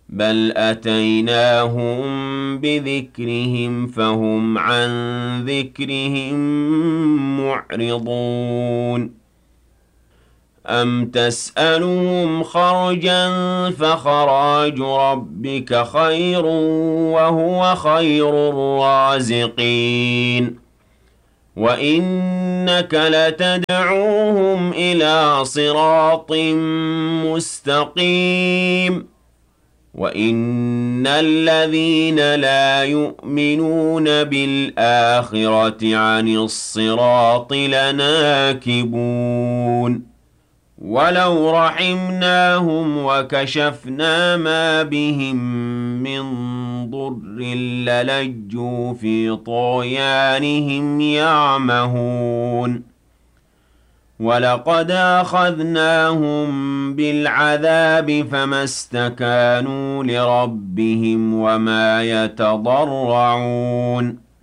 بل أتيناهم بذكرهم فهم عن ذكرهم معرضون أم تسألهم خرجا فخراج ربك خير وهو خير الرازقين وإنك لتدعوهم إلى صراط مستقيم وَإِنَّ الَّذِينَ لَا يُؤْمِنُونَ بِالْآخِرَةِ عَنِ الصِّرَاطِ لَنَاكِبُونَ وَلَوْ رَحِمْنَاهُمْ وَكَشَفْنَا مَا بِهِم مِّن ضُرٍّ لَّلَجُّوا فِي طُغْيَانِهِمْ يَعْمَهُونَ وَلَقَدْ أَخَذْنَاهُم بِالْعَذَابِ فَمَا اسْتَكَانُوا لِرَبِّهِمْ وَمَا يَتَضَرَّعُونَ